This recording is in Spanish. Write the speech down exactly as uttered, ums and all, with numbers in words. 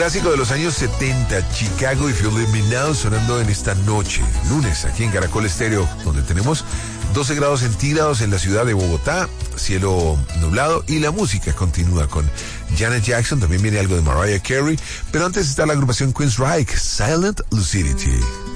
clásico de los años setenta, Chicago y Feel Me Now, sonando en esta noche, lunes, aquí en Caracol Estéreo, donde tenemos doce grados centígrados en la ciudad de Bogotá, cielo nublado, y la música continúa con Janet Jackson, también viene algo de Mariah Carey, pero antes está la agrupación Queensryche, Silent Lucidity.